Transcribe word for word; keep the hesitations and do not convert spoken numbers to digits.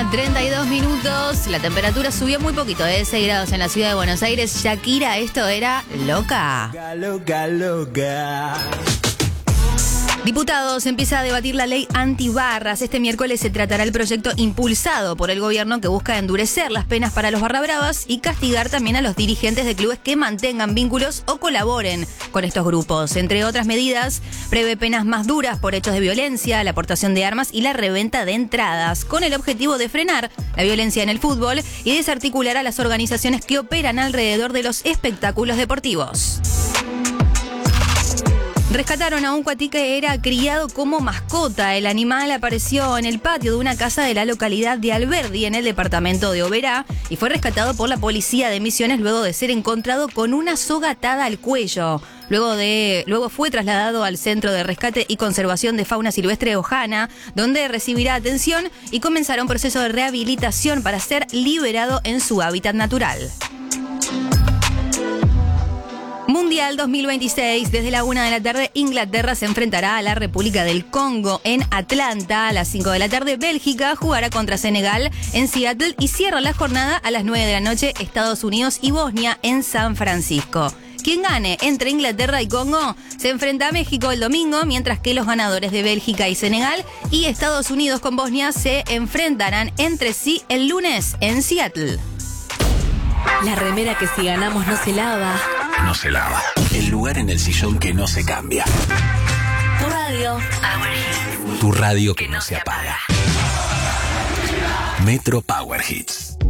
treinta y dos minutos, la temperatura subió muy poquito, de seis grados en la ciudad de Buenos Aires. Shakira, esto era Loca. Loca, loca. Diputados empieza a debatir la ley antibarras. Este miércoles se tratará el proyecto impulsado por el gobierno que busca endurecer las penas para los barrabravas y castigar también a los dirigentes de clubes que mantengan vínculos o colaboren con estos grupos. Entre otras medidas, prevé penas más duras por hechos de violencia, la aportación de armas y la reventa de entradas, con el objetivo de frenar la violencia en el fútbol y desarticular a las organizaciones que operan alrededor de los espectáculos deportivos. Rescataron a un cuatí que era criado como mascota. El animal apareció en el patio de una casa de la localidad de Alberdi, en el departamento de Oberá, y fue rescatado por la policía de Misiones luego de ser encontrado con una soga atada al cuello. Luego, de, luego fue trasladado al Centro de Rescate y Conservación de Fauna Silvestre Ojana, donde recibirá atención y comenzará un proceso de rehabilitación para ser liberado en su hábitat natural. Mundial dos mil veintiséis, desde la una de la tarde, Inglaterra se enfrentará a la República del Congo en Atlanta. A las cinco de la tarde, Bélgica jugará contra Senegal en Seattle y cierra la jornada a las nueve de la noche, Estados Unidos y Bosnia en San Francisco. Quien gane entre Inglaterra y Congo se enfrenta a México el domingo, mientras que los ganadores de Bélgica y Senegal y Estados Unidos con Bosnia se enfrentarán entre sí el lunes en Seattle. La remera que si ganamos no se lava. No se lava. El lugar en el sillón que no se cambia. Tu radio. Tu radio que no se apaga. Metro Power Hits.